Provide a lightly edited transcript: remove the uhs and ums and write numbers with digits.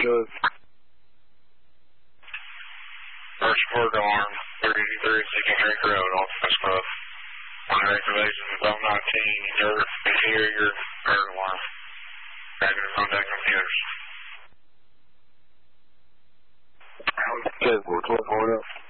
Good. First word alarm, 33 Drake Road, Office Club. My regulations is 019, your interior bird alarm. Regular contact computers. Good, we're 12 going up.